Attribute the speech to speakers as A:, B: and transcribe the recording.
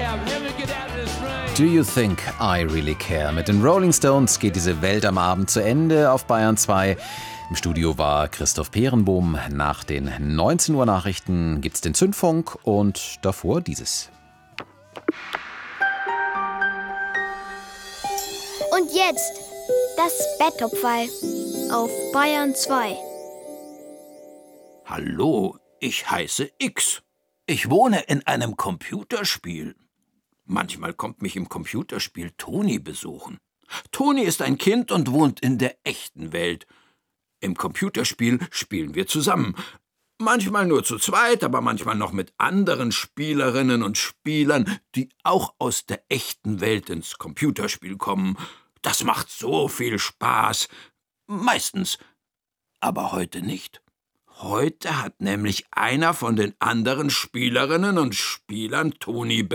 A: Do You Think I Really Care? Mit den Rolling Stones geht diese Welt am Abend zu Ende auf Bayern 2. Im Studio war Christoph Peerenbohm. Nach den 19 Uhr Nachrichten gibt's den Zündfunk und davor dieses.
B: Und jetzt das Bettopferl auf Bayern 2.
C: Hallo, ich heiße X. Ich wohne in einem Computerspiel. Manchmal kommt mich im Computerspiel Toni besuchen. Toni ist ein Kind und wohnt in der echten Welt. Im Computerspiel spielen wir zusammen. Manchmal nur zu zweit, aber manchmal noch mit anderen Spielerinnen und Spielern, die auch aus der echten Welt ins Computerspiel kommen. Das macht so viel Spaß. Meistens. Aber heute nicht. Heute hat nämlich einer von den anderen Spielerinnen und Spielern Toni